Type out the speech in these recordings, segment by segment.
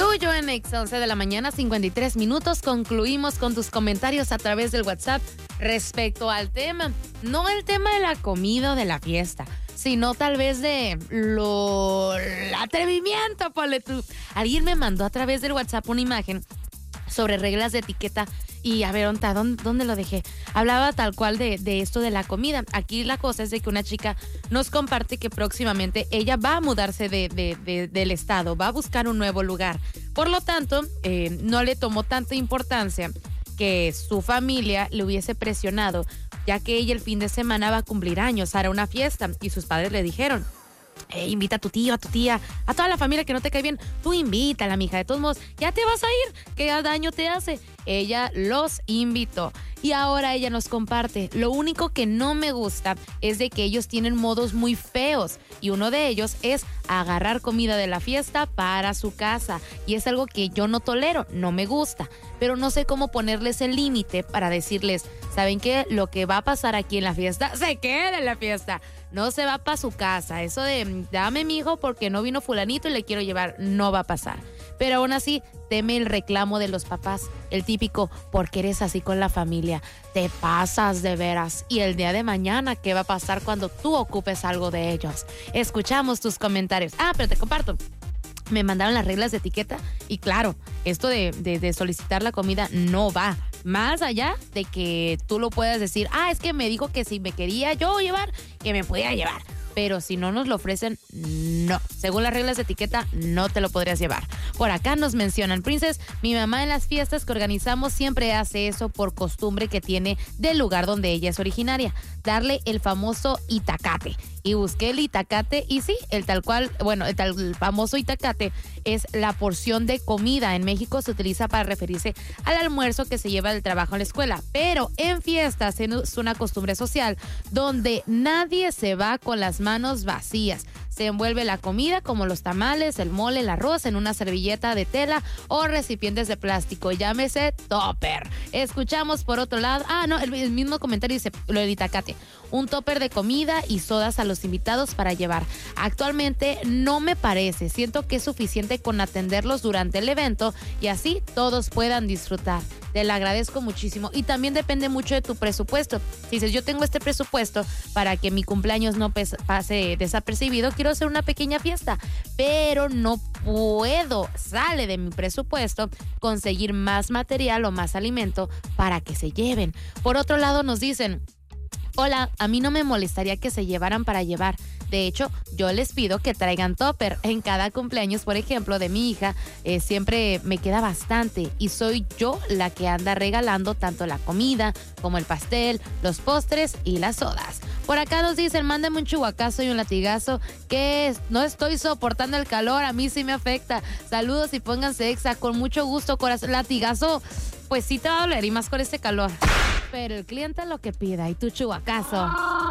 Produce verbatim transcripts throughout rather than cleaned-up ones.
Tú y yo en Ex, once de la mañana, cincuenta y tres minutos. Concluimos con tus comentarios a través del WhatsApp respecto al tema. No el tema de la comida o de la fiesta, sino tal vez de lo... el atrevimiento, ponle tú. Alguien me mandó a través del WhatsApp una imagen sobre reglas de etiqueta. Y a ver, ¿dónde, dónde, dónde lo dejé? Hablaba tal cual de, de esto de la comida. Aquí la cosa es de que una chica nos comparte que próximamente ella va a mudarse de, de, de, del estado, va a buscar un nuevo lugar. Por lo tanto, eh, no le tomó tanta importancia que su familia le hubiese presionado, ya que ella el fin de semana va a cumplir años, hará una fiesta y sus padres le dijeron: Eh, invita a tu tío, a tu tía, a toda la familia que no te cae bien. Tú invítala, mija. De todos modos, ya te vas a ir. ¿Qué daño te hace? Ella los invitó. Y ahora ella nos comparte. Lo único que no me gusta es de que ellos tienen modos muy feos. Y uno de ellos es agarrar comida de la fiesta para su casa. Y es algo que yo no tolero, no me gusta. Pero no sé cómo ponerles el límite para decirles: ¿saben qué? Lo que va a pasar aquí en la fiesta, se queda en la fiesta. No se va para su casa. Eso de dame mi hijo porque no vino fulanito y le quiero llevar, no va a pasar. Pero aún así, teme el reclamo de los papás. El típico, porque eres así con la familia, te pasas de veras. Y el día de mañana, ¿qué va a pasar cuando tú ocupes algo de ellos? Escuchamos tus comentarios. Ah, pero te comparto. Me mandaron las reglas de etiqueta y claro, esto de, de, de solicitar la comida no va. Más allá de que tú lo puedas decir: ah, es que me dijo que si me quería yo llevar, que me podía llevar. Pero si no nos lo ofrecen, no. Según las reglas de etiqueta, no te lo podrías llevar. Por acá nos mencionan: Princess, mi mamá en las fiestas que organizamos siempre hace eso por costumbre que tiene del lugar donde ella es originaria. Darle el famoso itacate. Y busqué el itacate y sí, el tal cual, bueno, el tal el famoso itacate es la porción de comida. En México se utiliza para referirse al almuerzo que se lleva del trabajo a la escuela. Pero en fiestas es una costumbre social donde nadie se va con las manos vacías. Se envuelve la comida, como los tamales, el mole, el arroz, en una servilleta de tela o recipientes de plástico, llámese topper. Escuchamos por otro lado, ah, no, el, el mismo comentario dice lo del itacate: un topper de comida y sodas a los invitados para llevar. Actualmente no me parece, siento que es suficiente con atenderlos durante el evento y así todos puedan disfrutar. Te lo agradezco muchísimo. Y también depende mucho de tu presupuesto. Si dices: yo tengo este presupuesto para que mi cumpleaños no pase desapercibido, quiero hacer una pequeña fiesta, pero no puedo, sale de mi presupuesto, conseguir más material o más alimento para que se lleven. Por otro lado nos dicen: hola, a mí no me molestaría que se llevaran para llevar. De hecho, yo les pido que traigan topper. En cada cumpleaños, por ejemplo, de mi hija, eh, siempre me queda bastante y soy yo la que anda regalando tanto la comida como el pastel, los postres y las sodas. Por acá nos dicen: mándame un chihuacazo y un latigazo, que no estoy soportando el calor, a mí sí me afecta. Saludos y pónganse Exa, con mucho gusto, corazón. Latigazo, pues sí te va a doler y más con este calor. Pero el cliente lo que pida y tu chihuacazo.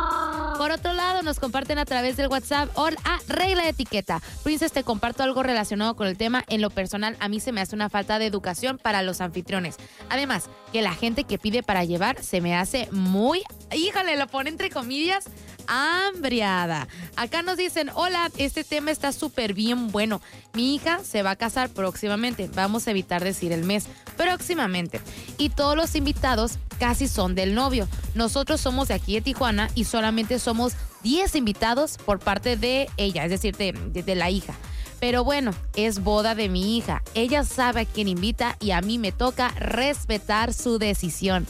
Por otro lado, nos comparten a través del WhatsApp: hola, ah, regla de etiqueta. Princess, te comparto algo relacionado con el tema. En lo personal, a mí se me hace una falta de educación para los anfitriones. Además, que la gente que pide para llevar se me hace muy, híjole, lo pone entre comillas, hambriada. Acá nos dicen: hola, este tema está súper bien bueno. Mi hija se va a casar próximamente. Vamos a evitar decir el mes. Próximamente. Y todos los invitados casi son del novio. Nosotros somos de aquí de Tijuana y solamente somos diez invitados por parte de ella, es decir, de, de, de la hija. Pero bueno, es boda de mi hija. Ella sabe a quién invita y a mí me toca respetar su decisión.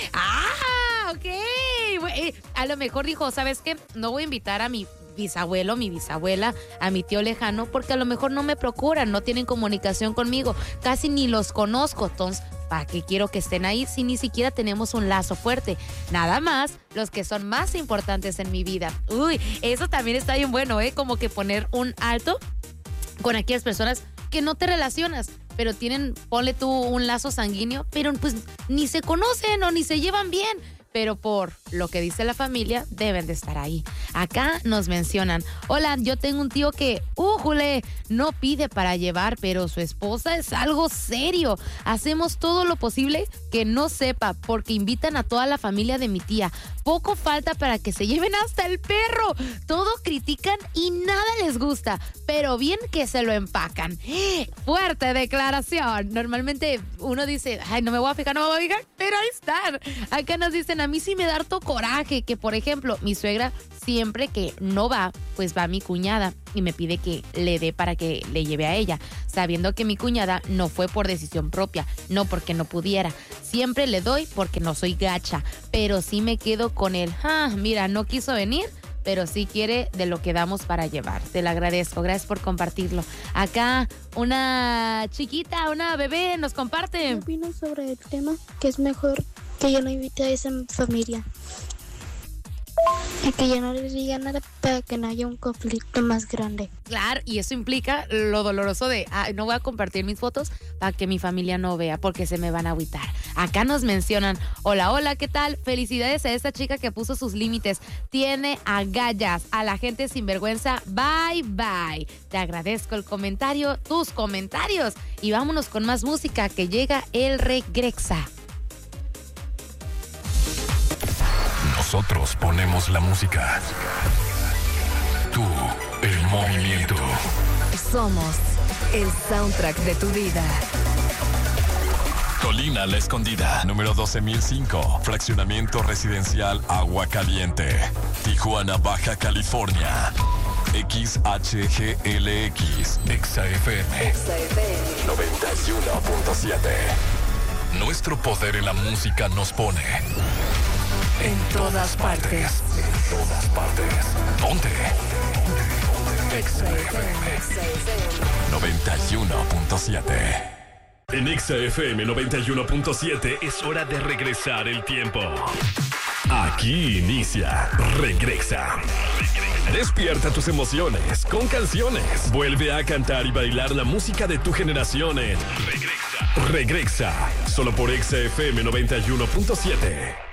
¡Ah! Ok. A lo mejor dijo: ¿sabes qué? No voy a invitar a mi bisabuelo, mi bisabuela, a mi tío lejano, porque a lo mejor no me procuran, no tienen comunicación conmigo, casi ni los conozco. Entonces, ¿para qué quiero que estén ahí si ni siquiera tenemos un lazo fuerte? Nada más los que son más importantes en mi vida. Uy, eso también está bien bueno, ¿eh? Como que poner un alto con aquellas personas que no te relacionas, pero tienen, ponle tú un lazo sanguíneo, pero pues ni se conocen o ni se llevan bien. pero por lo que dice la familia, deben de estar ahí. Acá nos mencionan, hola, yo tengo un tío que, ¡újule!, no pide para llevar, pero su esposa es algo serio. Hacemos todo lo posible que no sepa, porque invitan a toda la familia de mi tía. Poco falta para que se lleven hasta el perro. Todo critican y nada les gusta, pero bien que se lo empacan. Fuerte declaración. Normalmente uno dice, ay, no me voy a fijar, no me voy a fijar, pero ahí están. Acá nos dicen, a mí sí me da harto coraje que, por ejemplo, mi suegra siempre que no va, pues va mi cuñada y me pide que le dé para que le lleve a ella, sabiendo que mi cuñada no fue por decisión propia, no porque no pudiera. Siempre le doy porque no soy gacha, pero sí me quedo con él. Ah, mira, no quiso venir, pero sí quiere de lo que damos para llevar. Te lo agradezco, gracias por compartirlo. Acá una chiquita, una bebé nos comparte. ¿Qué opinas sobre el tema? Que es mejor que yo no invite a esa familia y que ya no les diga nada para que no haya un conflicto más grande. Claro, y eso implica lo doloroso de, ah, no voy a compartir mis fotos para que mi familia no vea porque se me van a agüitar. Acá nos mencionan, hola, hola, ¿qué tal? Felicidades a esta chica que puso sus límites. Tiene agallas a la gente sinvergüenza. Bye, bye. Te agradezco el comentario, tus comentarios. Y vámonos con más música que llega el Regrexa. Nosotros ponemos la música. Tú, el movimiento. Somos el soundtrack de tu vida. Colina La Escondida, número doce mil cinco. Fraccionamiento residencial Agua Caliente. Tijuana, Baja California. X H G L X. Exa F M. noventa y uno punto siete. Nuestro poder en la música nos pone en todas partes. En todas partes. Ponte. Exa F M noventa y uno punto siete. En Exa F M noventa y uno punto siete es hora de regresar el tiempo. Aquí inicia Regrexa. Despierta tus emociones con canciones. Vuelve a cantar y bailar la música de tu generación en Regrexa. Regrexa, solo por Exa F M noventa y uno punto siete.